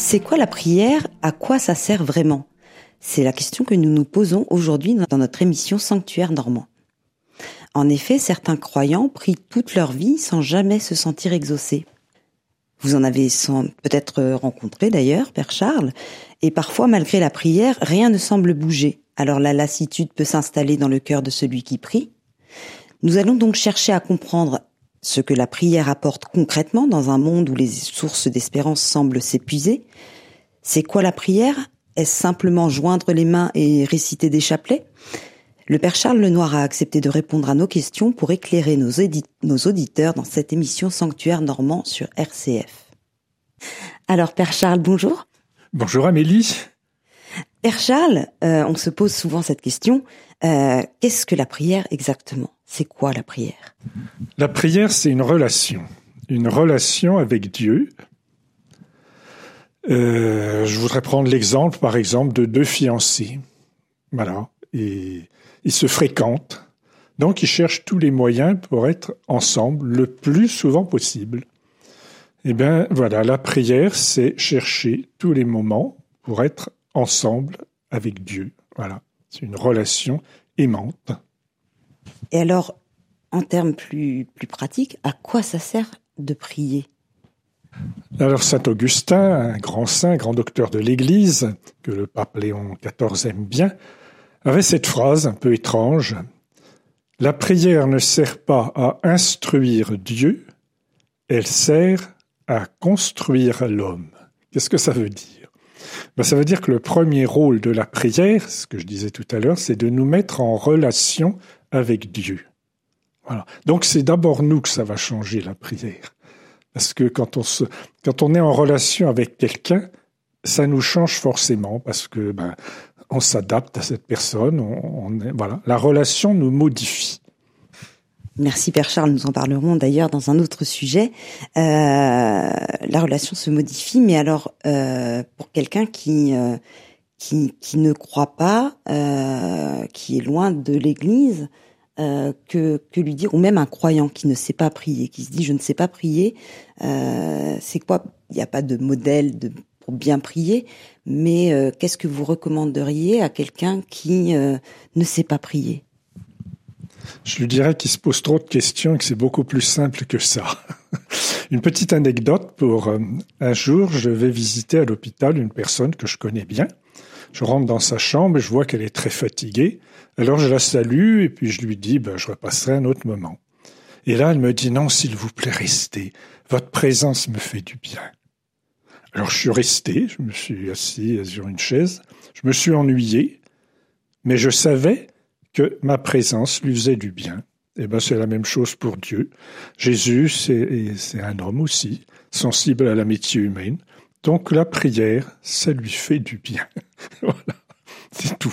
C'est quoi la prière ? À quoi ça sert vraiment ? C'est la question que nous nous posons aujourd'hui dans notre émission Sanctuaire Normand. En effet, certains croyants prient toute leur vie sans jamais se sentir exaucés. Vous en avez peut-être rencontré d'ailleurs, Père Charles, et parfois, malgré la prière, rien ne semble bouger. Alors la lassitude peut s'installer dans le cœur de celui qui prie. Nous allons donc chercher à comprendre ce que la prière apporte concrètement dans un monde où les sources d'espérance semblent s'épuiser. C'est quoi la prière ? Est-ce simplement joindre les mains et réciter des chapelets ? Le Père Charles Lenoir a accepté de répondre à nos questions pour éclairer nos auditeurs dans cette émission Sanctuaire Normand sur RCF. Alors Père Charles, bonjour. Bonjour Amélie. Père Charles, on se pose souvent cette question, qu'est-ce que la prière exactement ? C'est quoi la prière ? La prière, c'est une relation avec Dieu. Je voudrais prendre l'exemple, par exemple, de deux fiancés. Voilà. Et ils se fréquentent. Donc, ils cherchent tous les moyens pour être ensemble le plus souvent possible. Eh bien, voilà, la prière, c'est chercher tous les moments pour être ensemble avec Dieu. Voilà. C'est une relation aimante. Et alors, en termes plus pratiques, à quoi ça sert de prier ? Alors saint Augustin, un grand saint, grand docteur de l'Église, que le pape Léon XIV aime bien, avait cette phrase un peu étrange. « La prière ne sert pas à instruire Dieu, elle sert à construire l'homme. » Qu'est-ce que ça veut dire ? Ça veut dire que le premier rôle de la prière, ce que je disais tout à l'heure, c'est de nous mettre en relation avec Dieu. Voilà. Donc c'est d'abord nous que ça va changer la prière. Parce que quand on est en relation avec quelqu'un, ça nous change forcément parce que on s'adapte à cette personne. Voilà, la relation nous modifie. Merci Père Charles, nous en parlerons d'ailleurs dans un autre sujet. La relation se modifie, mais alors pour quelqu'un qui ne croit pas, qui est loin de l'Église, que lui dire, ou même un croyant qui ne sait pas prier, qui se dit je ne sais pas prier, c'est quoi ? Il n'y a pas de modèle pour bien prier, mais qu'est-ce que vous recommanderiez à quelqu'un qui ne sait pas prier ? Je lui dirais qu'il se pose trop de questions et que c'est beaucoup plus simple que ça. Une petite anecdote pour un jour, je vais visiter à l'hôpital une personne que je connais bien. Je rentre dans sa chambre et je vois qu'elle est très fatiguée. Alors je la salue et puis je lui dis je repasserai un autre moment. Et là, elle me dit non, s'il vous plaît, restez. Votre présence me fait du bien. Alors je suis resté, je me suis assis sur une chaise, je me suis ennuyé, mais je savais que ma présence lui faisait du bien. Et c'est la même chose pour Dieu. Jésus, c'est un homme aussi, sensible à l'amitié humaine. Donc la prière, ça lui fait du bien. Voilà, c'est tout.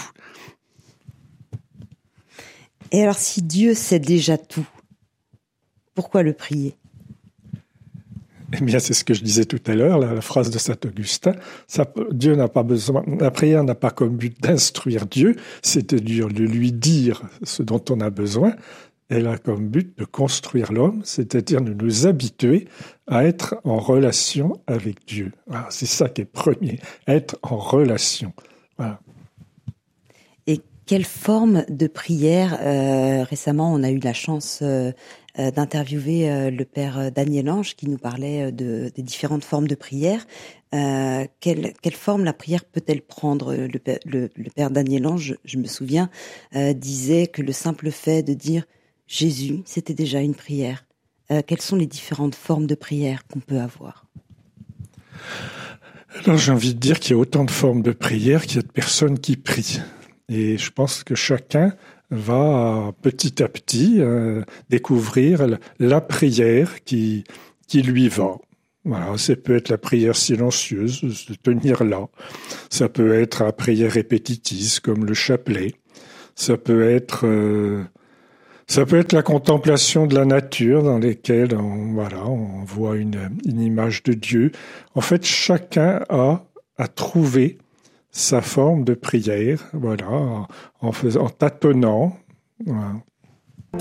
Et alors si Dieu sait déjà tout, pourquoi le prier ? Eh bien, c'est ce que je disais tout à l'heure, la phrase de saint Augustin. Dieu n'a pas besoin, la prière n'a pas comme but d'instruire Dieu, c'est-à-dire de lui dire ce dont on a besoin. Elle a comme but de construire l'homme, c'est-à-dire de nous habituer à être en relation avec Dieu. Voilà, c'est ça qui est premier, être en relation. Voilà. Et quelle forme de prière récemment, on a eu la chance d'interviewer le père Daniel Ange qui nous parlait des différentes formes de prière. Quelle forme la prière peut-elle prendre ? Le père Daniel Ange, je me souviens, disait que le simple fait de dire Jésus, c'était déjà une prière. Quelles sont les différentes formes de prière qu'on peut avoir ? Alors j'ai envie de dire qu'il y a autant de formes de prière qu'il y a de personnes qui prient. Et je pense que chacun va petit à petit découvrir la prière qui lui va. Voilà, ça peut être la prière silencieuse, de tenir là. Ça peut être la prière répétitive comme le chapelet. Ça peut être la contemplation de la nature dans laquelle on voit une image de Dieu. En fait, chacun a trouvé sa forme de prière, voilà, en tâtonnant. Voilà.